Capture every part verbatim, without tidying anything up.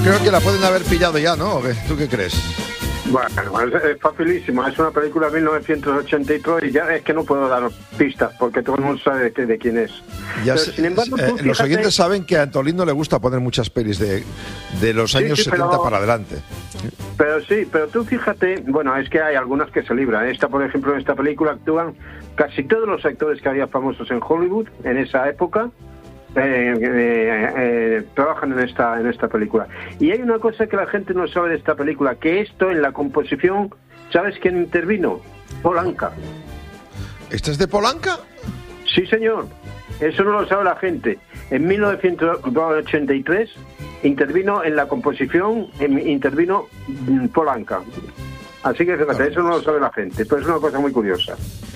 creo que la pueden haber pillado ya, ¿no? ¿Tú qué crees? Bueno, es, es facilísima. Es una película de mil novecientos ochenta y tres y ya es que no puedo dar pistas porque todo el mundo sabe de, de quién es. Ya Pero, sé, sin embargo, eh, tú, los fíjate, oyentes saben que a Antolín le gusta poner muchas pelis de, de los años sí, sí, setenta pero, para adelante. Pero sí, pero tú fíjate, bueno, es que hay algunas que se libran. Esta, por ejemplo, en esta película actúan casi todos los actores que había famosos en Hollywood en esa época. Eh, eh, eh, trabajan en esta en esta película. Y hay una cosa que la gente no sabe de esta película, que esto en la composición, ¿sabes quién intervino? Paul Anka. ¿Esta es de Polanca? Sí, señor. Eso no lo sabe la gente. En mil novecientos ochenta y tres intervino en la composición, en, intervino Paul Anka. Así que fíjate, eso no lo sabe la gente, pero es una cosa muy curiosa.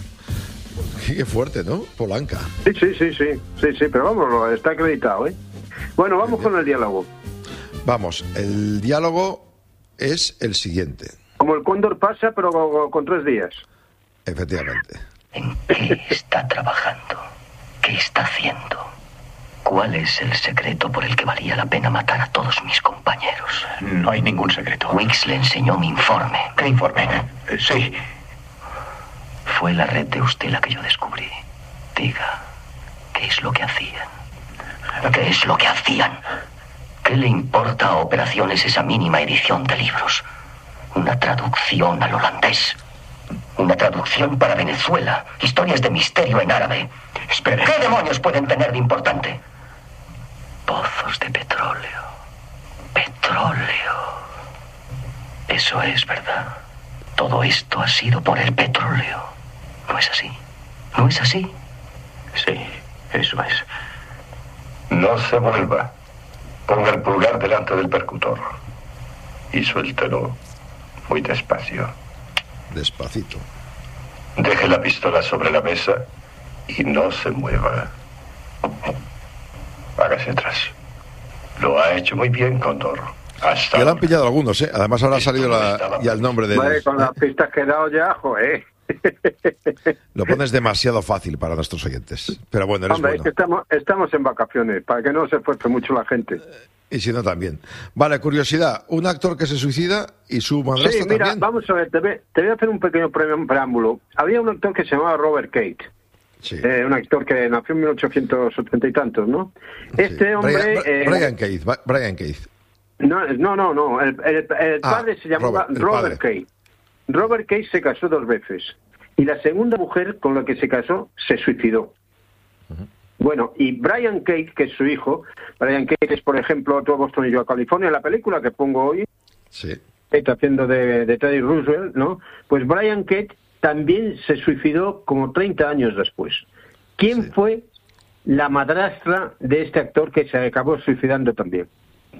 Qué fuerte, ¿no? Polanca. Sí, sí, sí, sí, sí, sí, pero vamos, está acreditado, ¿eh? Bueno, vamos con el diálogo. Vamos, el diálogo es el siguiente. Como el cóndor pasa, pero con, con tres días. Efectivamente. ¿En qué está trabajando? ¿Qué está haciendo? ¿Cuál es el secreto por el que valía la pena matar a todos mis compañeros? No hay ningún secreto. Wicks le enseñó mi informe. ¿Qué informe? Eh, sí. Fue la red de usted la que yo descubrí. Diga, ¿qué es lo que hacían? ¿Qué es lo que hacían? ¿Qué le importa a Operaciones esa mínima edición de libros? Una traducción al holandés. Una traducción para Venezuela. Historias de misterio en árabe. Espere. ¿Qué demonios pueden tener de importante? Pozos de petróleo. Petróleo. Eso es verdad. Todo esto ha sido por el petróleo. ¿No es así? ¿No es así? Sí, eso es. No se vuelva. Ponga el pulgar delante del percutor. Y suéltelo muy despacio. Despacito. Deje la pistola sobre la mesa y no se mueva. Hágase atrás. Lo ha hecho muy bien, Cóndor. Hasta ya lo han pillado algunos, ¿eh? Además ahora ha salido la, ya el nombre de... Vale, con las pistas que he dado ya, joder. Lo pones demasiado fácil para nuestros oyentes. Pero bueno, eres Hombre, bueno. es que estamos, estamos en vacaciones, para que no se esfuerce mucho la gente. Y si no, también. Vale, curiosidad. Un actor que se suicida y su madrastra Sí, mira, también. vamos a ver, te, ve, te voy a hacer un pequeño pre- preámbulo. Había un actor que se llamaba Robert Cate. Sí. Eh, un actor que nació en mil ochocientos setenta y tantos, ¿no? Este Sí. hombre... Brian, eh, Brian Keith. Brian Keith. No, no, no, no. El, el, el Ah, padre se llamaba Robert, el Robert padre. Cate. Robert Cate se casó dos veces. Y la segunda mujer con la que se casó se suicidó. Uh-huh. Bueno, y Brian Cate, que es su hijo, Brian Cate es, por ejemplo, Todo Boston y yo a California, la película que pongo hoy, Sí. está haciendo de, de Teddy Roosevelt, ¿no? Pues Brian Cate también se suicidó como treinta años después. ¿Quién Sí. fue la madrastra de este actor que se acabó suicidando también?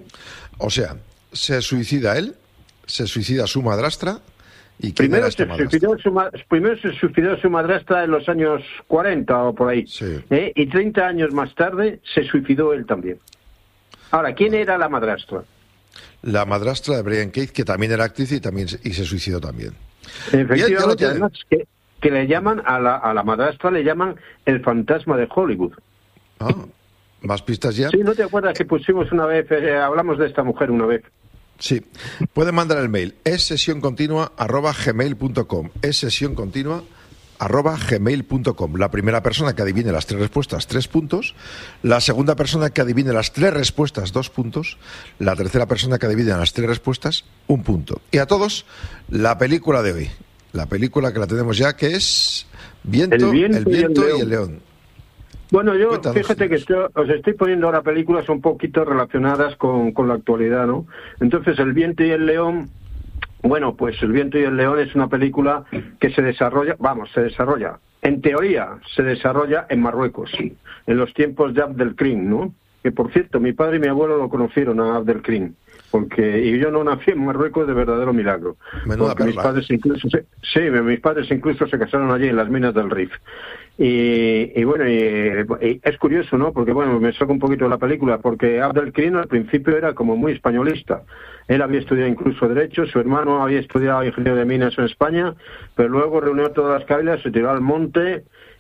O sea, se suicida él, se suicida su madrastra. ¿Y quién Primero era esta se, madrastra? suicidó su, ma- primero se suicidó su madrastra en los años cuarenta o por ahí. Sí. ¿eh? Y treinta años más tarde se suicidó él también. Ahora, ¿quién era la madrastra? La madrastra de Brian Keith, que también era actriz y también se- y se suicidó también. Bien, ya lo Efectivamente, tienen. además que, que le llaman a la, a la madrastra le llaman el fantasma de Hollywood. Ah, ¿más pistas ya? Sí, ¿no te acuerdas que pusimos una vez, eh, hablamos de esta mujer una vez? Sí. Pueden mandar el mail es sesión continua arroba gmail punto com es sesión continua arroba gmail punto com. La primera persona que adivine las tres respuestas, tres puntos. La segunda persona que adivine las tres respuestas, dos puntos. La tercera persona que adivine las tres respuestas, un punto. Y a todos, la película de hoy. La película que la tenemos ya, que es Viento, El viento el y el viento y león. el león. Bueno, yo, Cuéntanos, fíjate que Inés. estoy- os estoy poniendo ahora películas un poquito relacionadas con, con la actualidad, ¿no? Entonces, El viento y el león, bueno, pues El viento y el león es una película que se desarrolla, vamos, se desarrolla, en teoría, se desarrolla en Marruecos, en los tiempos de Abdelkrim, ¿no? Que, por cierto, mi padre y mi abuelo lo conocieron a Abdelkrim, porque y yo no nací en Marruecos de verdadero milagro. Menuda Porque mis perla. padres incluso se, sí, mis padres incluso se casaron allí en las minas del Rif. Y, y bueno, y, y es curioso, ¿no? Porque bueno, me saco un poquito de la película, porque Abdelkrim al principio era como muy españolista. Él había estudiado incluso Derecho, su hermano había estudiado Ingeniería de Minas en España, pero luego reunió todas las cabilas, se tiró al monte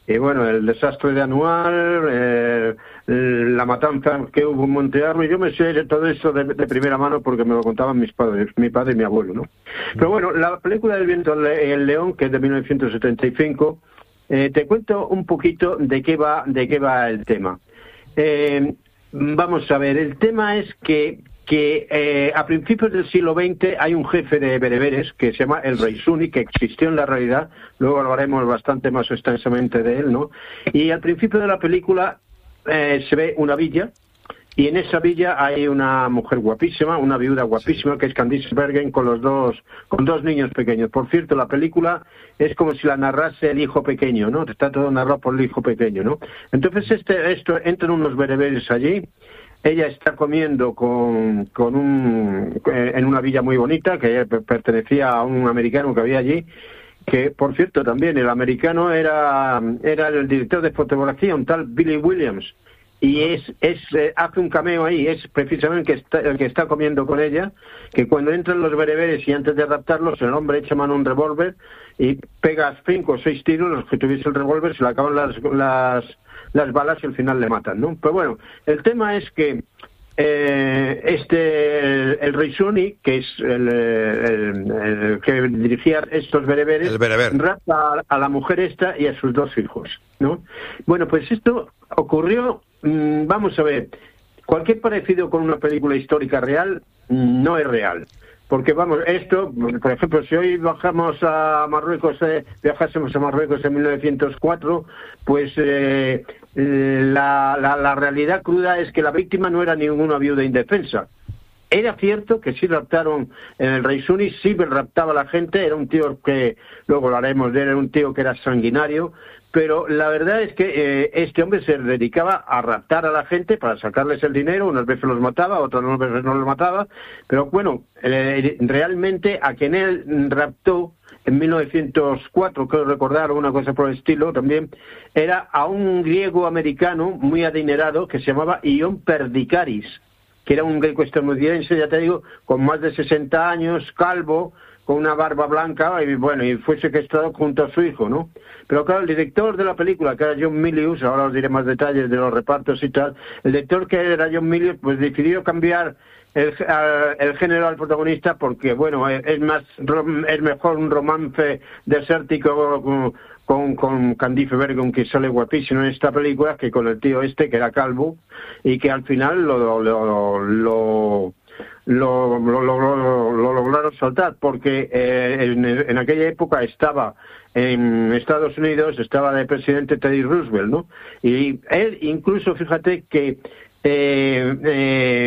Y bueno, el desastre de Anual, eh, la matanza que hubo en Monte Armo, y yo me sé de todo eso de, de primera mano porque me lo contaban mis padres, mi padre y mi abuelo, ¿no? Pero bueno, la película del viento y el león, que es de mil novecientos setenta y cinco, eh, te cuento un poquito de qué va, de qué va el tema. Eh, vamos a ver, el tema es que que eh, a principios del siglo veinte hay un jefe de bereberes que se llama el Rey Suni, que existió en la realidad, luego hablaremos bastante más extensamente de él, ¿no? Y al principio de la película eh, se ve una villa, y en esa villa hay una mujer guapísima, una viuda guapísima, que es Candice Bergen, con los dos, con dos niños pequeños. Por cierto, la película es como si la narrase el hijo pequeño, ¿no? Está todo narrado por el hijo pequeño, ¿no? Entonces este, esto, entran unos bereberes allí. Ella está comiendo con, con un, en una villa muy bonita que pertenecía a un americano que había allí, que por cierto también el americano era, era el director de fotografía, un tal Billy Williams, y es, es eh, hace un cameo ahí, es precisamente el que, está, el que está comiendo con ella, que cuando entran los bereberes y antes de adaptarlos el hombre echa mano a un revólver y pega cinco o seis tiros, los que tuviese el revólver se le acaban las... las las balas y al final le matan, ¿no? Pero bueno, el tema es que eh, este, el, el Rey Suni, que es el, el, el que dirigía estos bereberes, el bereber. rapta a, a la mujer esta y a sus dos hijos, ¿no? Bueno, pues esto ocurrió, mmm, vamos a ver, cualquier parecido con una película histórica real mmm, no es real. Porque vamos, esto, por ejemplo, si hoy bajamos a Marruecos, eh, viajásemos a Marruecos en mil novecientos cuatro, pues eh, la, la, la realidad cruda es que la víctima no era ninguna viuda indefensa. Era cierto que sí raptaron en el Rey Suni, sí raptaba a la gente, era un tío que, luego lo haremos de él, era un tío que era sanguinario, pero la verdad es que eh, este hombre se dedicaba a raptar a la gente para sacarles el dinero, unas veces los mataba, otras veces no los mataba, pero bueno, eh, realmente a quien él raptó en mil novecientos cuatro, creo recordar, o una cosa por el estilo también, era a un griego americano muy adinerado que se llamaba Ion Perdikaris, que era un greco estadounidense, ya te digo, con más de sesenta años, calvo, con una barba blanca, y bueno, y fue secuestrado junto a su hijo, ¿no? Pero claro, el director de la película, que era John Milius, ahora os diré más detalles de los repartos y tal, el director que era John Milius, pues decidió cambiar el, el género al protagonista porque, bueno, es más, es mejor un romance desértico con, con, con Candice Bergen, que sale guapísimo en esta película, que con el tío este, que era calvo, y que al final lo... lo, lo, lo Lo, lo, lo, lo, lo lograron saltar porque eh, en, en aquella época estaba en Estados Unidos, estaba de presidente Teddy Roosevelt, ¿no? Y él incluso, fíjate que eh, eh,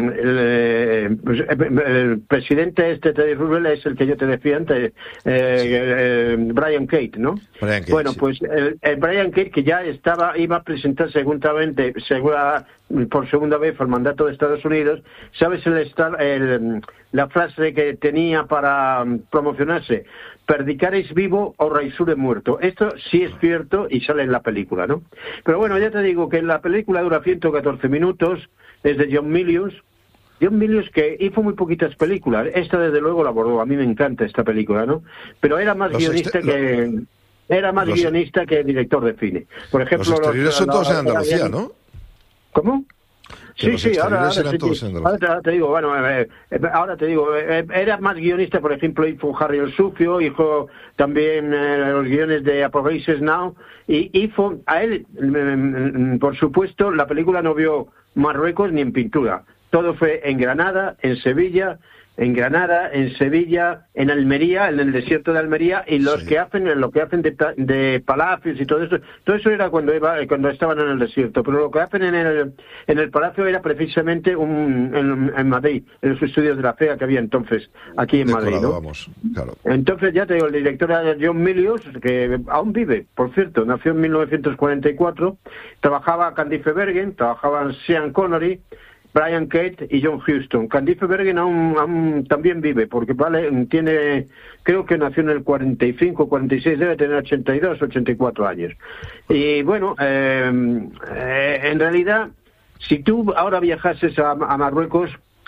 el, pues, el presidente este Teddy Roosevelt es el que yo te decía antes, eh, eh, Brian Cate, ¿no? Brian Cate, bueno, sí. Pues el, el Brian Cate, que ya estaba, iba a presentar segundamente, segura, por segunda vez al mandato de Estados Unidos. ¿Sabes el, el, la frase que tenía para promocionarse? Perdicaris vivo o Raisure muerto. Esto sí es cierto y sale en la película, ¿no? Pero bueno, ya te digo que la película dura ciento catorce minutos, es de John Milius. John Milius, que hizo muy poquitas películas. Esta desde luego la abordó, a mí me encanta esta película, ¿no? Pero era más los guionista este, que... Lo... Era más los... guionista que director de cine. Por ejemplo, los exteriores los, son todos en Andalucía, ¿no? ¿Cómo? Sí, sí, ahora, ahora, sí, sí. ahora te, te digo, bueno, eh, ahora te digo, eh, era más guionista, por ejemplo, hizo Harry el Sucio, hizo también eh, los guiones de Apocalypse Now, y hizo, a él, eh, por supuesto, la película no vio Marruecos ni en pintura, todo fue en Granada, en Sevilla, en Granada, en Sevilla, en Almería, en el desierto de Almería, y los sí. que hacen, lo que hacen de, de palacios y todo eso, todo eso era cuando iba, cuando estaban en el desierto, pero lo que hacen en el, en el palacio era precisamente un, en, en Madrid, en los estudios de la C E A que había entonces, aquí en Decorado, Madrid, ¿no? Vamos, claro. Entonces, ya te digo, el director era John Milius, que aún vive, por cierto, nació en mil novecientos cuarenta y cuatro, trabajaba Candice Bergen, trabajaban Sean Connery, Brian Cate y John Huston. Candice Bergen aún, aún también vive, porque vale tiene, creo que nació en el cuarenta y cinco, cuarenta y seis, debe tener ochenta y dos, ochenta y cuatro años. Y bueno, eh, eh, en realidad, si tú ahora viajases a, a Marruecos,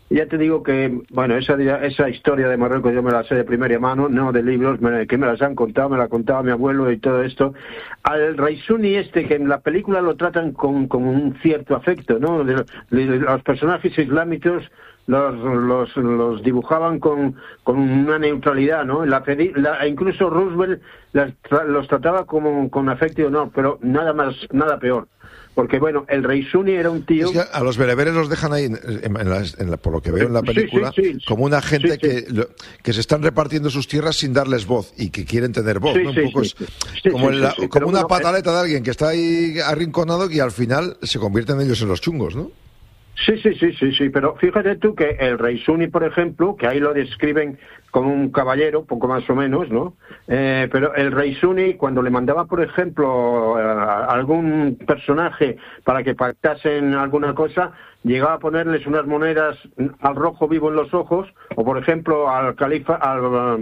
Ya te digo que, bueno, esa esa historia de Marruecos yo me la sé de primera mano, no de libros, me, que me las han contado, me la contaba mi abuelo y todo esto. Al Raisuni este, que en la película lo tratan con, con un cierto afecto, ¿no? De, de, de los personajes islámicos los los, los dibujaban con, con una neutralidad, ¿no? La, la, incluso Roosevelt las, los trataba como con afecto y honor, pero nada más, nada peor. Porque, bueno, el Raisuni era un tío... Es que a los bereberes los dejan ahí, en, en la, en la, por lo que veo en la película, sí, sí, sí, como una gente sí, sí. Que, que se están repartiendo sus tierras sin darles voz y que quieren tener voz, sí, ¿no? Un sí, poco sí, es sí, como, sí, en la, sí, sí, como una uno, pataleta de alguien que está ahí arrinconado y al final se convierten ellos en los chungos, ¿no? Sí, sí, sí, sí, sí, pero fíjate tú que el Raisuni, por ejemplo, que ahí lo describen como un caballero, poco más o menos, ¿no? Eh, pero el Raisuni, cuando le mandaba, por ejemplo, a algún personaje para que pactasen alguna cosa, llegaba a ponerles unas monedas al rojo vivo en los ojos, o por ejemplo al califa, al,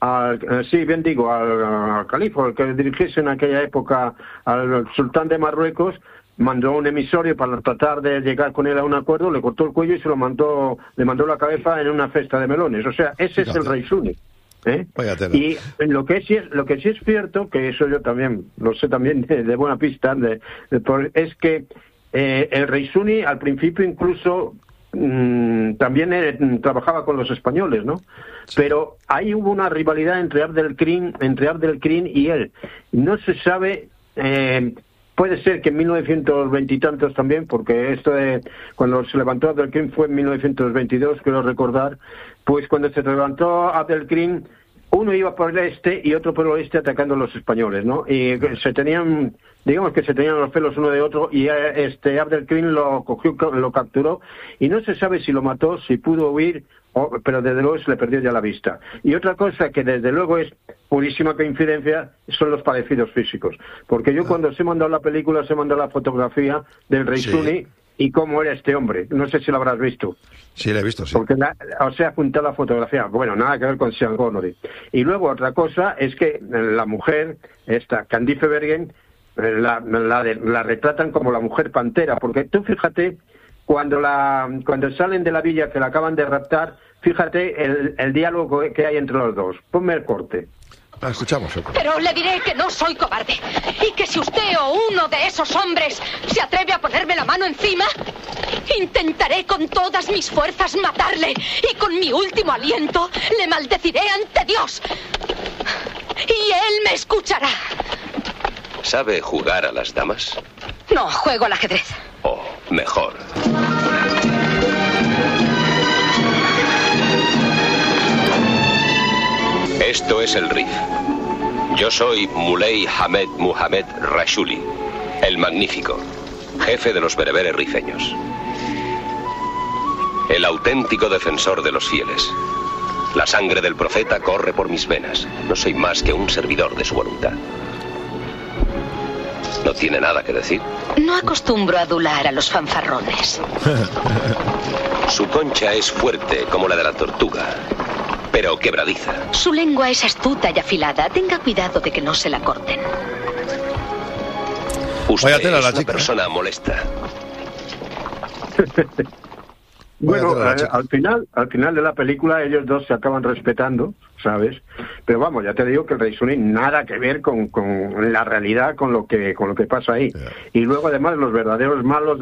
al sí, bien digo, al, al califa, el que dirigiese en aquella época al sultán de Marruecos, mandó un emisario para tratar de llegar con él a un acuerdo, le cortó el cuello y se lo mandó, le mandó la cabeza en una cesta de melones. O sea, ese Fíjate. es el Raisuni. ¿eh? Y lo que sí es, lo que sí es cierto, que eso yo también lo sé también de, de buena pista, de, de, por, es que eh, el Raisuni al principio incluso mmm, también eh, trabajaba con los españoles, ¿no? Sí. Pero ahí hubo una rivalidad entre Abdelkrim, entre Abdelkrim y él. No se sabe. Eh, Puede ser que en mil novecientos veinte y tantos también, porque esto de cuando se levantó Abdelkrim fue en mil novecientos veintidós, quiero recordar, pues cuando se levantó Abdelkrim, uno iba por el este y otro por el oeste atacando a los españoles, ¿no? Y se tenían, digamos que se tenían los pelos uno de otro y este Abdelkrim lo cogió, lo capturó y no se sabe si lo mató, si pudo huir, o, pero desde luego se le perdió ya la vista. Y otra cosa que desde luego es purísima coincidencia son los parecidos físicos, porque yo cuando se mandó la película se mandó la fotografía del Raisuni sí. y cómo era este hombre, no sé si lo habrás visto. Sí, lo he visto, sí. Porque, la, o sea, junté la fotografía, bueno, nada que ver con Sean Connery. Y luego otra cosa es que la mujer, esta Candice Bergen, la, la, la retratan como la mujer pantera, porque tú fíjate, cuando la cuando salen de la villa que la acaban de raptar, fíjate el, el diálogo que hay entre los dos. Ponme el corte. La escuchamos. Pero le diré que no soy cobarde y que si usted o uno de esos hombres se atreve a ponerme la mano encima, intentaré con todas mis fuerzas matarle y con mi último aliento le maldeciré ante Dios. Y él me escuchará. ¿Sabe jugar a las damas? No, juego al ajedrez. Oh, mejor. Esto es el Rif. Yo soy Muley Hamed Muhammad Rashuli, el Magnífico, jefe de los bereberes rifeños. El auténtico defensor de los fieles. La sangre del profeta corre por mis venas. No soy más que un servidor de su voluntad. ¿No tiene nada que decir? No acostumbro a adular a los fanfarrones. Su concha es fuerte como la de la tortuga, pero quebradiza. Su lengua es astuta y afilada. Tenga cuidado de que no se la corten. Usted Vaya tela, es la una chica. persona molesta. Bueno, al, al final, al final de la película ellos dos se acaban respetando, ¿sabes? Pero vamos, ya te digo que el Raisuni nada que ver con, con la realidad, con lo que con lo que pasa ahí. Yeah. Y luego además los verdaderos malos